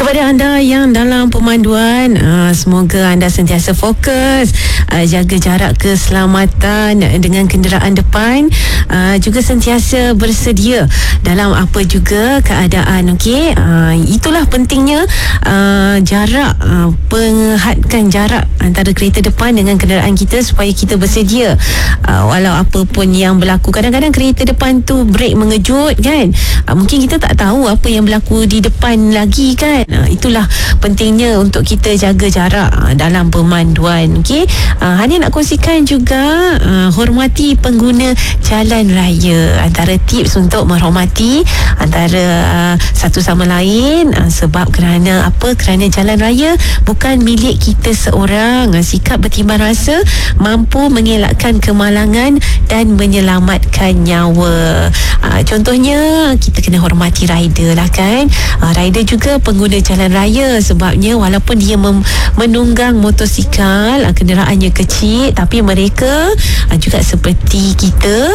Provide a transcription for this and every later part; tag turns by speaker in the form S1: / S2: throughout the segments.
S1: kepada anda yang dalam pemanduan, semoga anda sentiasa fokus, jaga jarak keselamatan dengan kenderaan depan, juga sentiasa bersedia dalam apa juga keadaan. Okey, itulah pentingnya jarak, penghadkan jarak antara kereta depan dengan kenderaan kita supaya kita bersedia walau apa pun yang berlaku. Kadang-kadang kereta depan tu brake mengejut kan, mungkin kita tak tahu apa yang berlaku di depan lagi kan. Itulah pentingnya untuk kita jaga jarak dalam pemanduan. Okey, Hani nak kongsikan juga hormati pengguna jalan raya. Antara tips untuk menghormati antara satu sama lain, sebab kerana apa? Kerana jalan raya bukan milik kita seorang. Sikap bertimbang rasa mampu mengelakkan kemalangan dan menyelamatkan nyawa. Contohnya kita kena hormati rider lah kan. Rider juga pengguna jalan raya, sebabnya walaupun dia menunggang motosikal, kenderaannya kecil, tapi mereka juga seperti kita,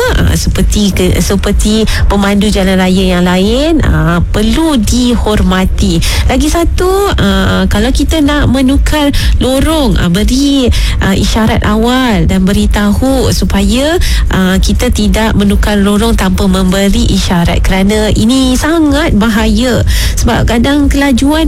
S1: seperti pemandu jalan raya yang lain, perlu dihormati. Lagi satu, kalau kita nak menukar lorong, beri isyarat awal dan beritahu supaya kita tidak menukar lorong tanpa memberi isyarat, kerana ini sangat bahaya. Sebab kadang kelajuan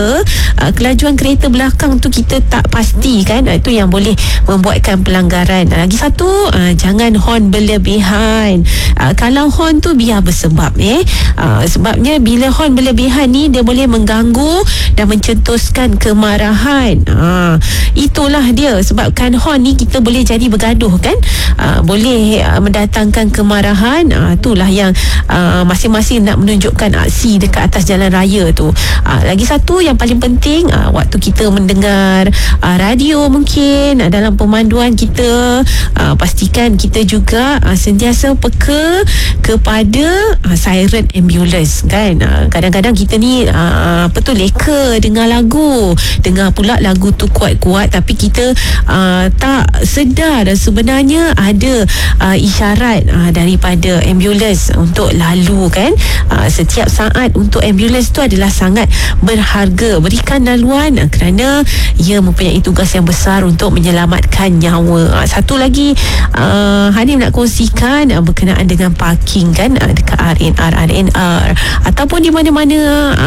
S1: kereta belakang tu kita tak pasti kan, itu yang boleh membuatkan pelanggaran. Lagi satu, jangan horn berlebihan. Kalau horn tu biar bersebab, sebabnya bila horn berlebihan ni dia boleh mengganggu dan mencetuskan kemarahan. Itulah dia, sebabkan horn ni kita boleh jadi bergaduh kan, boleh mendatangkan kemarahan. Itulah yang masing-masing nak menunjukkan aksi dekat atas jalan raya tu. Lagi satu yang paling penting, waktu kita mendengar radio mungkin dalam pemanduan kita, pastikan kita juga sentiasa peka kepada siren ambulans kan. Kadang-kadang kita ni leka dengar lagu, dengar pula lagu tu kuat-kuat, tapi kita tak sedar sebenarnya ada isyarat daripada ambulans untuk lalu kan. Setiap saat untuk ambulans tu adalah sangat berharga. Berikan laluan kerana ia mempunyai tugas yang besar untuk menyelamatkan nyawa. Satu lagi Hanim nak kongsikan berkenaan dengan parking kan, dekat RNR ataupun di mana-mana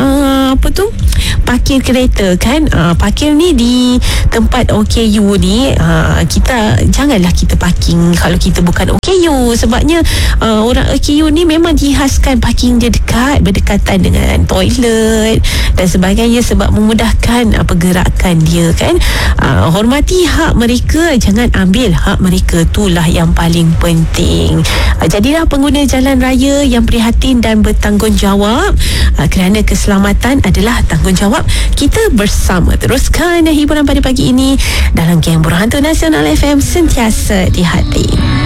S1: parkir kereta kan. Parkir ni di tempat OKU ni, janganlah kita parking kalau kita bukan OKU, sebabnya orang OKU ni memang dihaskan parking dia berdekatan dengan toilet dan sebagainya, sebab memudahkan pergerakan dia kan. Hormati hak mereka, jangan ambil hak mereka, itulah yang paling penting. Jadilah pengguna jalan raya yang prihatin dan bertanggungjawab, kerana keselamatan adalah tanggungjawab kita bersama. Teruskan hiburan pada pagi ini dalam Geng Berhantu Nasional FM, sentiasa di hati.